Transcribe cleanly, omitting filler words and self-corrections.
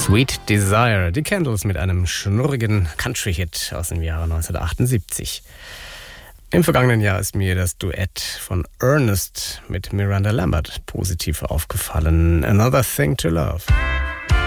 Sweet Desire, die Candles mit einem schnurrigen Country-Hit aus dem Jahre 1978. Im vergangenen Jahr ist mir das Duett von Ernest mit Miranda Lambert positiv aufgefallen. Another Thing to Love.